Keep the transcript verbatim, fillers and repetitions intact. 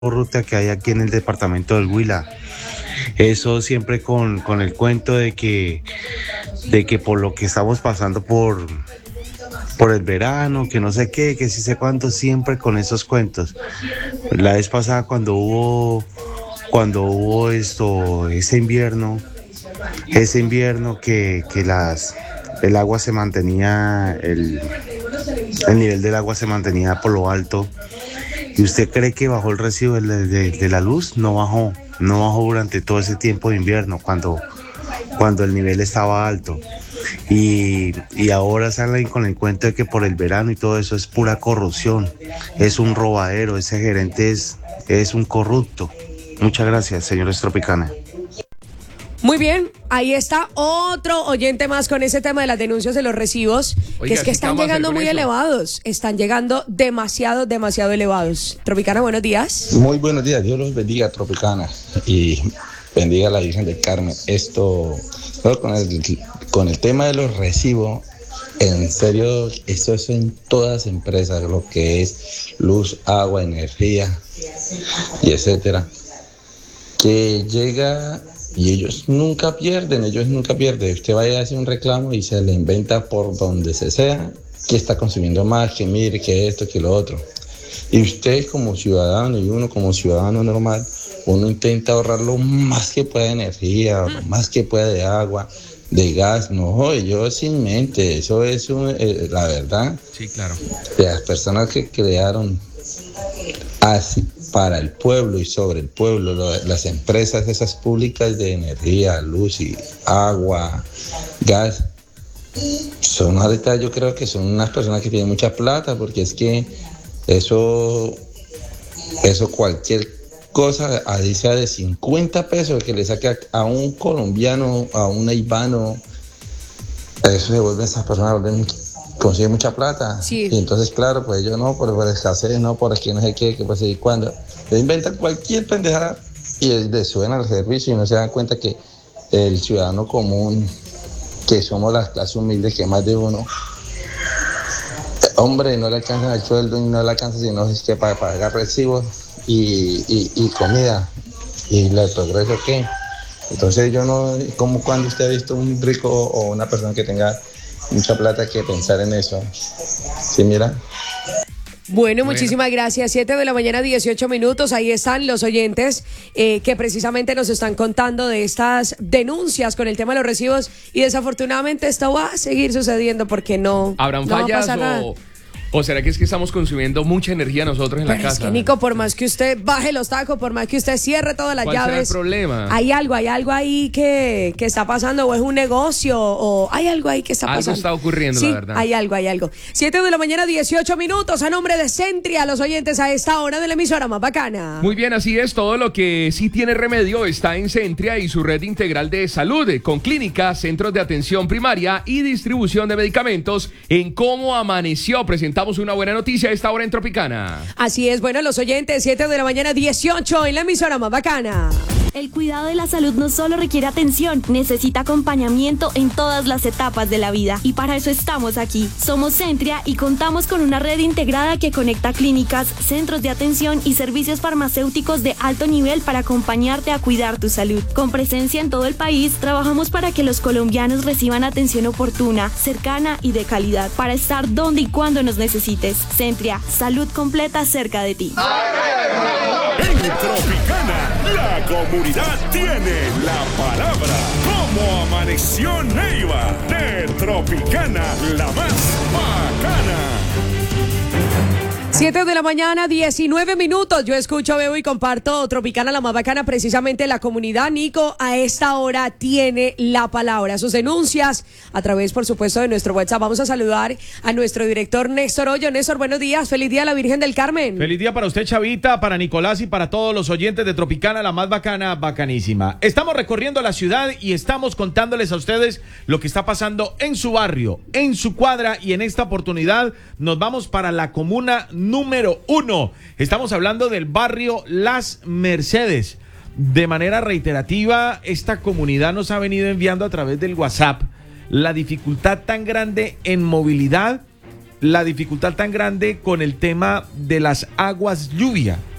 ruta que hay aquí en el departamento del Huila. Eso siempre con, con el cuento de que, de que por lo que estamos pasando por, por el verano, que no sé qué, que sí sé cuánto, siempre con esos cuentos. La vez pasada cuando hubo, cuando hubo esto, ese invierno, ese invierno que, que las, el agua se mantenía, el, el nivel del agua se mantenía por lo alto. ¿Y usted cree que bajó el recibo de, de, de la luz? No bajó, no bajó durante todo ese tiempo de invierno, cuando, cuando el nivel estaba alto. Y, y ahora salen con el cuento de que por el verano y todo eso es pura corrupción, es un robadero, ese gerente es, es un corrupto. Muchas gracias, señores Tropicana. Muy bien, ahí está otro oyente más con ese tema de las denuncias de los recibos, Oiga, que es que están llegando muy eso? elevados, están llegando demasiado, demasiado elevados. Tropicana, buenos días. Muy buenos días, Dios los bendiga, Tropicana, y bendiga a la Virgen del Carmen. Esto, con el, con el tema de los recibos, en serio, esto es en todas las empresas, lo que es luz, agua, energía, y etcétera, que llega... Y ellos nunca pierden, ellos nunca pierden. Usted vaya a hacer un reclamo y se le inventa por donde se sea que está consumiendo más, que mire, que esto, que lo otro. Y usted como ciudadano y uno como ciudadano normal, uno intenta ahorrar lo más que pueda de energía, lo más que pueda de agua, de gas. No, yo sin mente, eso es un, eh, la verdad. Sí, claro. De las personas que crearon así para el pueblo y sobre el pueblo, lo, las empresas esas públicas de energía, luz y agua, gas, son ahorita yo creo que son unas personas que tienen mucha plata, porque es que eso, eso cualquier cosa, así sea de cincuenta pesos que le saque a, a un colombiano, a un haitiano, eso se vuelve, esas personas vuelven, consigue mucha plata. Sí. Y entonces, claro, pues yo no, por, por escasez, no, por aquí no sé qué, que pues y cuando. Le inventan cualquier pendejada y le suena al servicio y no se dan cuenta que el ciudadano común, que somos las clases humildes, que más de uno, hombre, no le alcanza el sueldo y no le alcanza sino es que para pagar recibos y, y, y comida. ¿Y el progreso qué? Entonces yo no, como cuando usted ha visto un rico o una persona que tenga mucha plata que pensar en eso. ¿Sí, mira? Bueno, muchísimas gracias. siete de la mañana, dieciocho minutos. Ahí están los oyentes eh, que precisamente nos están contando de estas denuncias con el tema de los recibos. Y desafortunadamente esto va a seguir sucediendo porque no, ¿Habrán no fallas va a pasar nada. o, o será que es que estamos consumiendo mucha energía nosotros en Pero la casa? Es que, Nico, por más que usted baje los tacos, por más que usted cierre todas las ¿Cuál llaves, será el problema? hay algo, hay algo ahí que, que está pasando, o es un negocio, o hay algo ahí que está pasando. Algo está ocurriendo, sí, la verdad. hay algo, hay algo. siete de la mañana, dieciocho minutos, a nombre de Centria, los oyentes a esta hora de la emisora más bacana. Muy bien, así es, todo lo que sí tiene remedio está en Centria y su red integral de salud, con clínicas, centros de atención primaria y distribución de medicamentos. En Cómo Amaneció presentamos una buena noticia a esta hora en Tropicana. Así es, bueno, los oyentes, siete de la mañana, dieciocho en la emisora más bacana. El cuidado de la salud no solo requiere atención, necesita acompañamiento en todas las etapas de la vida. Y para eso estamos aquí. Somos Centria y contamos con una red integrada que conecta clínicas, centros de atención y servicios farmacéuticos de alto nivel para acompañarte a cuidar tu salud. Con presencia en todo el país, trabajamos para que los colombianos reciban atención oportuna, cercana y de calidad, para estar donde y cuando nos necesites. Centria, salud completa cerca de ti. En Tropicana, la comunidad tiene la palabra. Cómo Amaneció Neiva, de Tropicana, la más bacana. siete de la mañana, diecinueve minutos. Yo escucho, veo y comparto Tropicana, la más bacana, precisamente la comunidad. Nico, a esta hora tiene la palabra. Sus denuncias a través, por supuesto, de nuestro WhatsApp. Vamos a saludar a nuestro director Néstor Hoyo. Néstor, buenos días. Feliz día a la Virgen del Carmen. Feliz día para usted, Chavita, para Nicolás y para todos los oyentes de Tropicana, la más bacana, bacanísima. Estamos recorriendo la ciudad y estamos contándoles a ustedes lo que está pasando en su barrio, en su cuadra, y en esta oportunidad nos vamos para la comuna número uno. Estamos hablando del barrio Las Mercedes. De manera reiterativa, esta comunidad nos ha venido enviando a través del WhatsApp la dificultad tan grande en movilidad, la dificultad tan grande con el tema de las aguas lluvia.